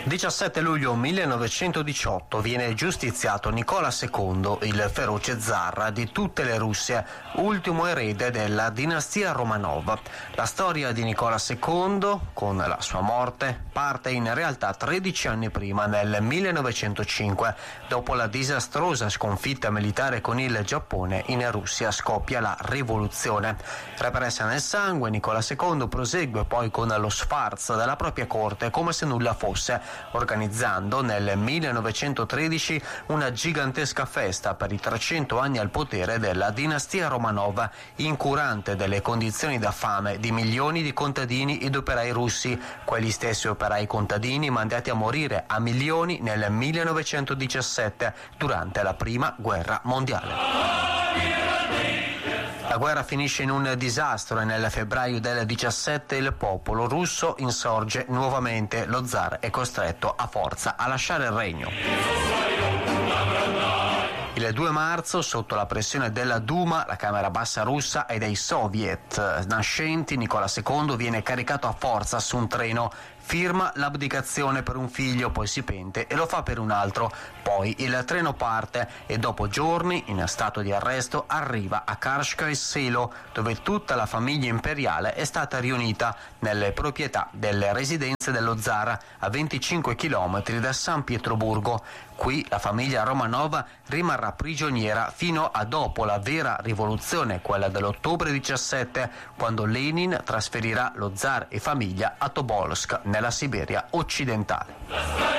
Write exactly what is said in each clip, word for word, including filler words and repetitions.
diciassette luglio millenovecentodiciotto viene giustiziato Nicola secondo, il feroce zar di tutte le Russie, ultimo erede della dinastia Romanov. La storia di Nicola secondo, con la sua morte, parte in realtà tredici anni prima, nel millenovecentocinque. Dopo la disastrosa sconfitta militare con il Giappone, in Russia scoppia la rivoluzione. Repressa nel sangue, Nicola secondo prosegue poi con lo sfarzo della propria corte come se nulla fosse, organizzando nel millenovecentotredici una gigantesca festa per i trecento anni al potere della dinastia Romanov, incurante delle condizioni da fame di milioni di contadini ed operai russi, quegli stessi operai contadini mandati a morire a milioni nel millenovecentodiciassette durante la prima guerra mondiale. La guerra finisce in un disastro e nel febbraio del diciassette il popolo russo insorge nuovamente. Lo zar è costretto a forza a lasciare il regno. Il due marzo, sotto la pressione della Duma, la Camera Bassa russa, e dei soviet nascenti, Nicola secondo viene caricato a forza su un treno, firma l'abdicazione per un figlio, poi si pente e lo fa per un altro. Poi il treno parte e dopo giorni, in stato di arresto, arriva a Karskaya Selo, dove tutta la famiglia imperiale è stata riunita nelle proprietà delle residenze dello zar, a venticinque chilometri da San Pietroburgo. Qui la famiglia Romanov rimarrà prigioniera fino a dopo la vera rivoluzione, quella dell'ottobre diciassette, quando Lenin trasferirà lo zar e famiglia a Tobolsk, nella Siberia occidentale.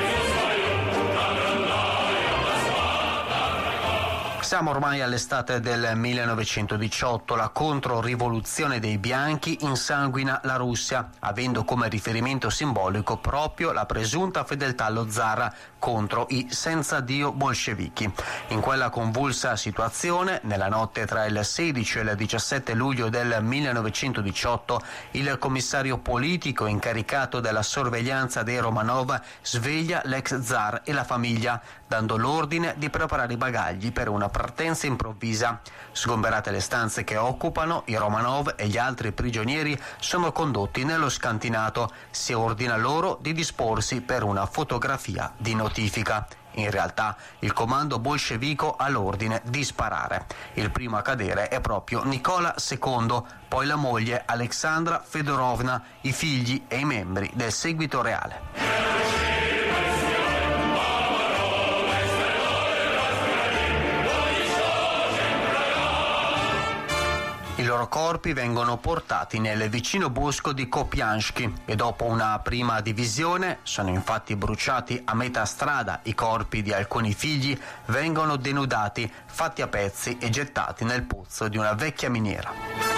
Siamo ormai all'estate del millenovecentodiciotto, la controrivoluzione dei bianchi insanguina la Russia, avendo come riferimento simbolico proprio la presunta fedeltà allo zar contro i senza Dio bolscevichi. In quella convulsa situazione, nella notte tra il sedici e il diciassette luglio del millenovecentodiciotto, il commissario politico incaricato della sorveglianza dei Romanov sveglia l'ex zar e la famiglia, dando l'ordine di preparare i bagagli per una partenza improvvisa. Sgomberate le stanze che occupano, i Romanov e gli altri prigionieri sono condotti nello scantinato. Si ordina loro di disporsi per una fotografia di notifica. In realtà il comando bolscevico ha l'ordine di sparare. Il primo a cadere è proprio Nicola secondo, poi la moglie Alexandra Fedorovna, i figli e i membri del seguito reale. I loro corpi vengono portati nel vicino bosco di Kopiansky e dopo una prima divisione sono infatti bruciati a metà strada. I corpi di alcuni figli vengono denudati, fatti a pezzi e gettati nel pozzo di una vecchia miniera.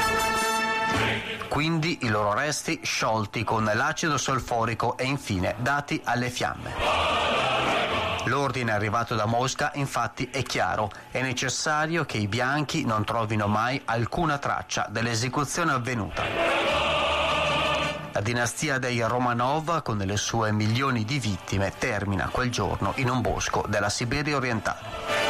Quindi i loro resti sciolti con l'acido solforico e infine dati alle fiamme. L'ordine arrivato da Mosca infatti è chiaro: è necessario che i bianchi non trovino mai alcuna traccia dell'esecuzione avvenuta. La dinastia dei Romanov, con le sue milioni di vittime, termina quel giorno in un bosco della Siberia orientale.